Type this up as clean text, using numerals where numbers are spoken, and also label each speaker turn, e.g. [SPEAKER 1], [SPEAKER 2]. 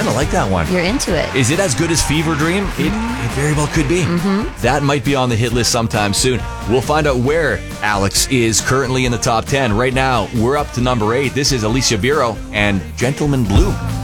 [SPEAKER 1] kind of like that one.
[SPEAKER 2] You're into it.
[SPEAKER 1] Is it as good as Fever Dream? It very well could be. That might be on the hit list sometime soon. We'll find out where Alex is currently in the top 10. Right now, we're up to number 8. This is Alicia Biro and Gentleman Blue.